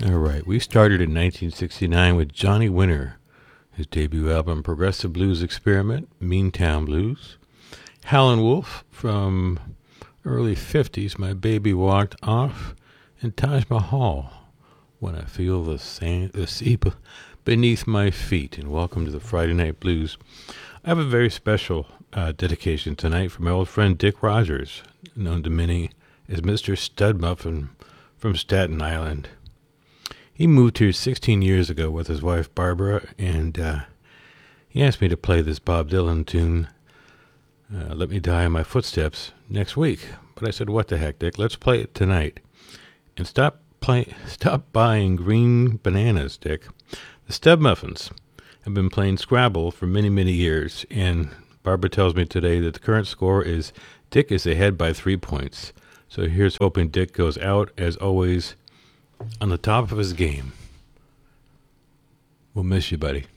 All right, we started in 1969 with Johnny Winter, his debut album, Progressive Blues Experiment, Meantown Blues. Howlin' Wolf from early 50s, My Baby Walked Off, and Taj Mahal, When I Feel the Sea Beneath My Feet. And welcome to the Friday Night Blues. I have a very special dedication tonight from my old friend Dick Rogers, known to many as Mr. Stud Muffin from Staten Island. He moved here 16 years ago with his wife Barbara, and he asked me to play this Bob Dylan tune, Let Me Die in My Footsteps, next week. But I said, what the heck, Dick, let's play it tonight. And stop buying green bananas, Dick. The Stud Muffins have been playing Scrabble for many, many years, and Barbara tells me today that the current score is Dick is ahead by 3 points. So here's hoping Dick goes out, as always, on the top of his game. We'll miss you, buddy.